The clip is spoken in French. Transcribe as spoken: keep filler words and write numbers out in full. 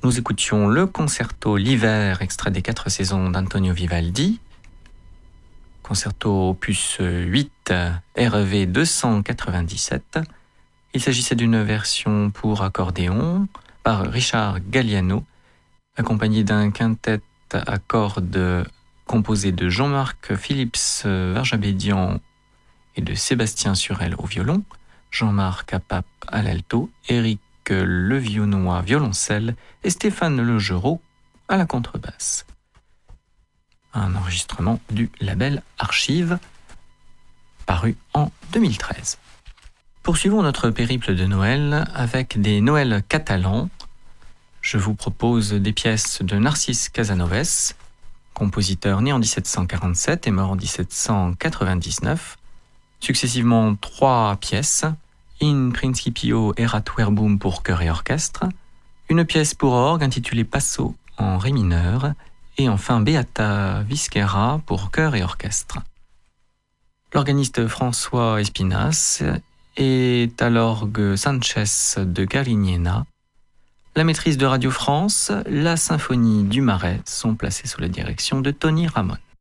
Nous écoutions le concerto L'hiver, extrait des quatre saisons d'Antonio Vivaldi. Concerto opus huit, R V deux cent quatre-vingt-dix-sept. Il s'agissait d'une version pour accordéon par Richard Galliano, accompagné d'un quintet à cordes composé de Jean-Marc Philips Verjabédian et de Sébastien Surel au violon, Jean-Marc Apap à l'alto, Éric Levionnois violoncelle et Stéphane Legerot à la contrebasse. Un enregistrement du label Archive, paru en deux mille treize. Poursuivons notre périple de Noël avec des Noëls catalans. Je vous propose des pièces de Narcís Casanovès, compositeur né en dix-sept cent quarante-sept et mort en dix-sept cent quatre-vingt-dix-neuf. Successivement trois pièces, In Principio erat verbum pour chœur et orchestre, une pièce pour orgue intitulée Passo en ré mineur, et enfin Beata Viscera pour chœur et orchestre. L'organiste François Espinas est à l'orgue Sanchez de Garignena. La maîtrise de Radio France, la symphonie du Marais sont placées sous la direction de Tony Ramon.